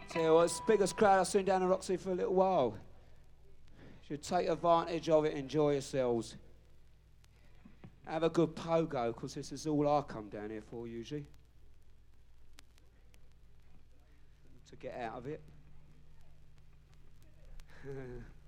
Tell you what, it's the biggest crowd I've seen down the Roxy for a little while. Should take advantage of it, enjoy yourselves. Have a good pogo, because this is all I come down here for usually. To get out of it.